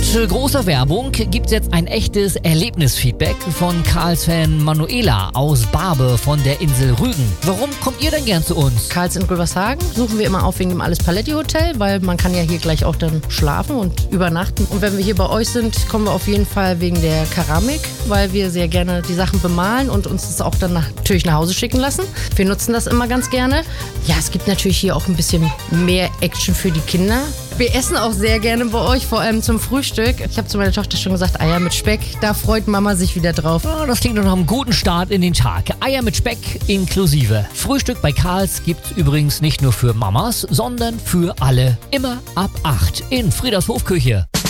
großer Werbung gibt's jetzt ein echtes Erlebnisfeedback von Karls-Fan Manuela aus Barbe von der Insel Rügen. Warum kommt ihr denn gern zu uns? Karls in Gülvershagen suchen wir immer auf wegen dem Alles Paletti Hotel, weil man kann ja hier gleich auch dann schlafen und übernachten. Und wenn wir hier bei euch sind, kommen wir auf jeden Fall wegen der Keramik, weil wir sehr gerne die Sachen bemalen und uns das auch dann natürlich nach Hause schicken lassen. Wir nutzen das immer ganz gerne. Ja, es gibt natürlich hier auch ein bisschen mehr Action für die Kinder. Wir essen auch sehr gerne bei euch, vor allem zum Frühstück. Ich habe zu meiner Tochter schon gesagt, Eier mit Speck, da freut Mama sich wieder drauf. Oh, das klingt doch nach einem guten Start in den Tag. Eier mit Speck inklusive. Frühstück bei Karls gibt's übrigens nicht nur für Mamas, sondern für alle. Immer ab 8 in Frieders Hofküche.